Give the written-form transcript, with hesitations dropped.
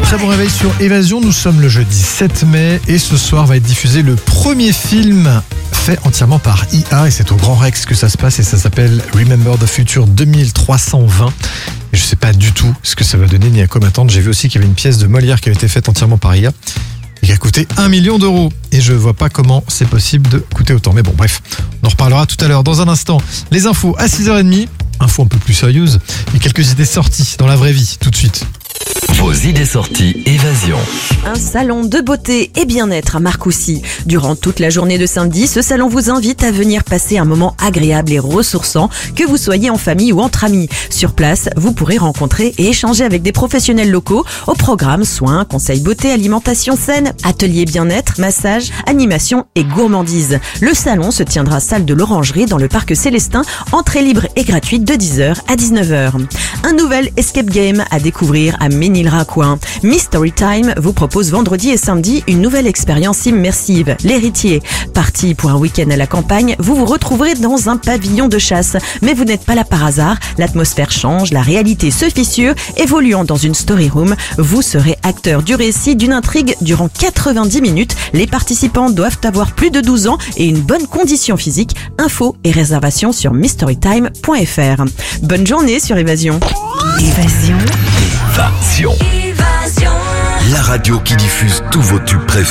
très bon réveil sur Évasion. Nous sommes le jeudi 7 mai et ce soir va être diffusé le premier film fait entièrement par IA et c'est au Grand Rex que ça se passe et ça s'appelle Remember the Future 2320. Et je sais pas du tout ce que ça va donner ni à quoi m'attendre. J'ai vu aussi qu'il y avait une pièce de Molière qui avait été faite entièrement par IA et qui a coûté 1 million d'euros. Et je vois pas comment c'est possible de coûter autant. Mais bon, bref, on en reparlera tout à l'heure. Dans un instant, les infos à 6h30. Infos un peu plus sérieuses, mais quelques idées sorties dans la vraie vie, tout de suite. Vos idées sorties Évasion. Un salon de beauté et bien-être à Marcoussis. Durant toute la journée de samedi, ce salon vous invite à venir passer un moment agréable et ressourçant, que vous soyez en famille ou entre amis. Sur place, vous pourrez rencontrer et échanger avec des professionnels locaux au programme soins, conseils beauté, alimentation saine, ateliers bien-être, massage, animation et gourmandise. Le salon se tiendra salle de l'Orangerie dans le parc Célestin, entrée libre et gratuite de 10h à 19h. Un nouvel escape game à découvrir à Ménilracoing. Mystery Time vous propose vendredi et samedi une nouvelle expérience immersive, l'héritier. Parti pour un week-end à la campagne, vous vous retrouverez dans un pavillon de chasse. Mais vous n'êtes pas là par hasard, l'atmosphère change, la réalité se fissure, évoluant dans une story room. Vous serez acteur du récit d'une intrigue durant 90 minutes. Les participants doivent avoir plus de 12 ans et une bonne condition physique. Infos et réservations sur mysterytime.fr. Bonne journée sur Évasion. Évasion. La radio qui diffuse tous vos tubes préférés.